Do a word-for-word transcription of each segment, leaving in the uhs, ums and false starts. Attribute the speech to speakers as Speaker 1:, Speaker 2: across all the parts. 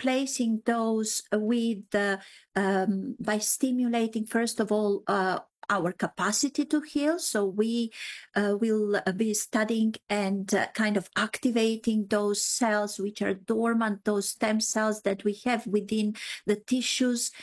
Speaker 1: replacing those with, uh, um, by stimulating, first of all, uh, our capacity to heal. So we uh, will be studying and uh, kind of activating those cells which are dormant, those stem cells that we have within the tissues,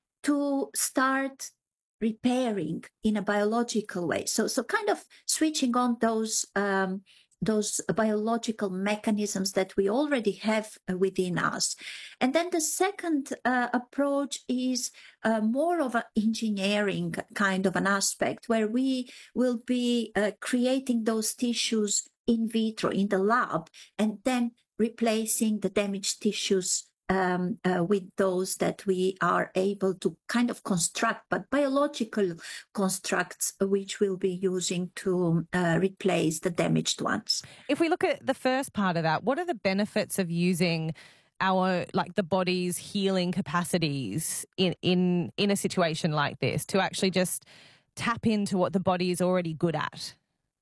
Speaker 1: to start repairing in a biological way. So, so kind of switching on those um, those biological mechanisms that we already have within us. And then the second uh, approach is uh, more of an engineering kind of an aspect, where we will be uh, creating those tissues in vitro in the lab, and then replacing the damaged tissues Um, uh, with those that we are able to kind of construct, but biological constructs which we'll be using to uh, replace the damaged ones.
Speaker 2: If we look at the first part of that, what are the benefits of using our, like the body's healing capacities in, in, in a situation like this, to actually just tap into what the body is already good at?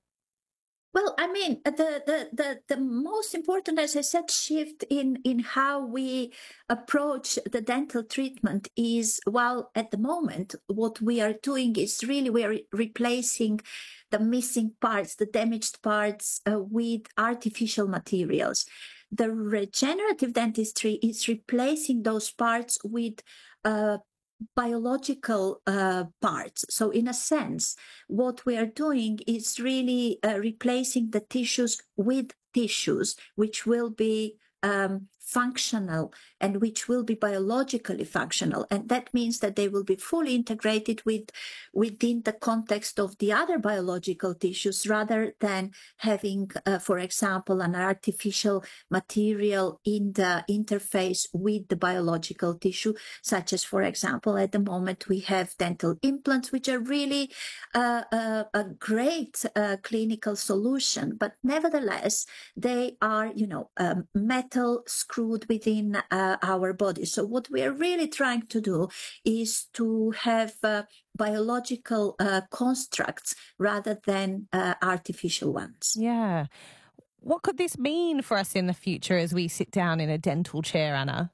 Speaker 1: Well, I mean, the, the, the, the most important, as I said, shift in, in how we approach the dental treatment is, well, at the moment, what we are doing is really we are re- replacing the missing parts, the damaged parts uh, with artificial materials. The regenerative dentistry is replacing those parts with uh, biological uh, parts. So in a sense, what we are doing is really uh, replacing the tissues with tissues, which will be um, functional and which will be biologically functional. And that means that they will be fully integrated with within the context of the other biological tissues, rather than having, uh, for example, an artificial material in the interface with the biological tissue, such as, for example, at the moment we have dental implants, which are really uh, a, a great uh, clinical solution, but nevertheless, they are, you know, um, metal screwed within uh, our body. So what we are really trying to do is to have uh, biological uh, constructs rather than uh, artificial ones.
Speaker 2: Yeah. What could this mean for us in the future as we sit down in a dental chair, Anna?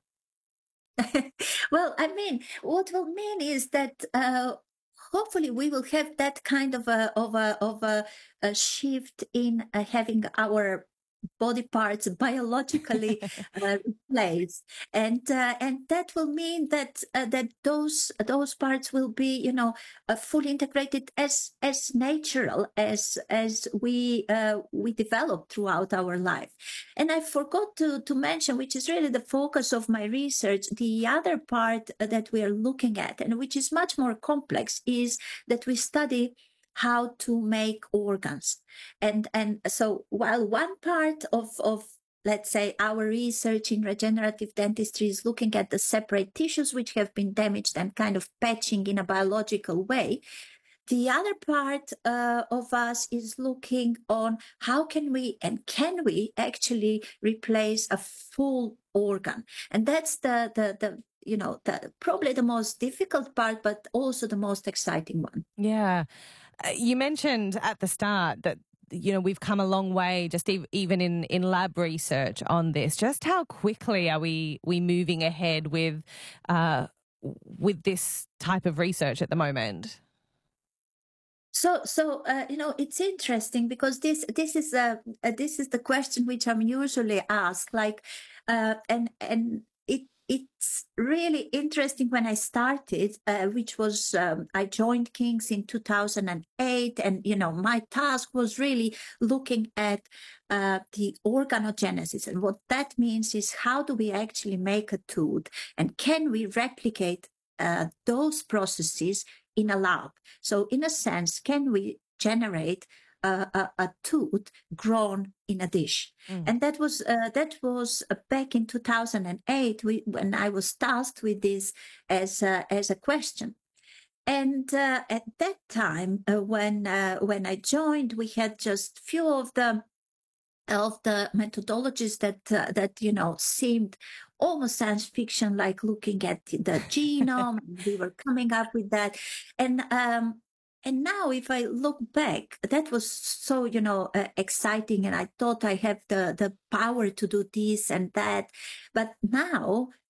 Speaker 1: Well, I mean, what will mean is that uh, hopefully we will have that kind of a of a of a, a shift in uh, having our body parts biologically uh, replaced, and uh, and that will mean that uh, that those those parts will be, you know, uh, fully integrated as as natural as as we uh, we develop throughout our life. And I forgot to to mention, which is really the focus of my research, the other part that we are looking at, and which is much more complex, is that we study how to make organs. And and so while one part of, of let's say our research in regenerative dentistry is looking at the separate tissues which have been damaged and kind of patching in a biological way, the other part uh, of us is looking on how can we and can we actually replace a full organ. And that's the the the you know the probably the most difficult part, but also the most exciting one.
Speaker 2: Yeah. Uh, you mentioned at the start that, you know, we've come a long way just ev- even in, in lab research on this. Just how quickly are we we moving ahead with uh, with this type of research at the moment?
Speaker 1: So, so uh, you know, it's interesting because this this is uh, uh, this is the question which I'm usually asked, like, uh, and and it it's really interesting. When I started, uh, which was um, I joined King's in two thousand eight, and you know, my task was really looking at uh, the organogenesis, and what that means is how do we actually make a tooth, and can we replicate uh, those processes in a lab? So in a sense, can we generate a, a, a tooth grown in a dish?
Speaker 2: Mm.
Speaker 1: And that was uh, that was uh, back in two thousand eight we, when I was tasked with this as a, as a question. And uh, at that time, uh, when uh, when I joined, we had just few of the of the methodologies that uh, that you know seemed almost science fiction, like looking at the genome. We were coming up with that, and um, and now if I look back, that was so you know uh, exciting, and I thought I have the the power to do this and that. But now